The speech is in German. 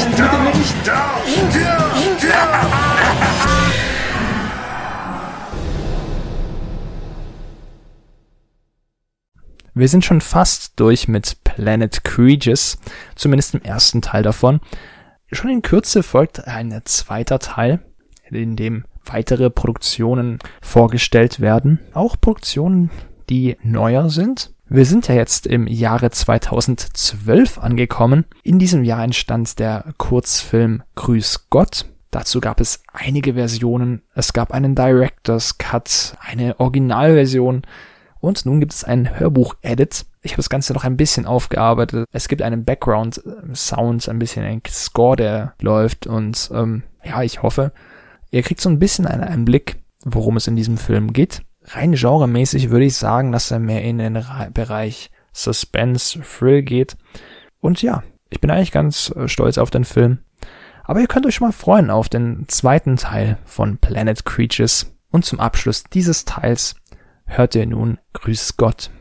Wir sind schon fast durch mit Planet Creatures, zumindest im ersten Teil davon. Schon in Kürze folgt ein zweiter Teil, in dem weitere Produktionen vorgestellt werden. Auch Produktionen, die neuer sind. Wir sind ja jetzt im Jahre 2012 angekommen. In diesem Jahr entstand der Kurzfilm Grüß Gott. Dazu gab es einige Versionen. Es gab einen Director's Cut, eine Originalversion und nun gibt es einen Hörbuch-Edit. Ich habe das Ganze noch ein bisschen aufgearbeitet. Es gibt einen Background-Sound, ein bisschen ein Score, der läuft und ich hoffe, ihr kriegt so ein bisschen einen Einblick, worum es in diesem Film geht. Rein genremäßig würde ich sagen, dass er mehr in den Bereich Suspense, Thrill geht. Und ja, ich bin eigentlich ganz stolz auf den Film. Aber ihr könnt euch schon mal freuen auf den zweiten Teil von Planet Creatures. Und zum Abschluss dieses Teils hört ihr nun Grüß Gott.